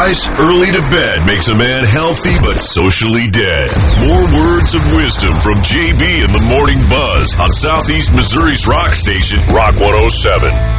exercise, early to bed makes a man healthy but socially dead. More words of wisdom from JB in the Morning Buzz on Southeast Missouri's rock station, Rock 107.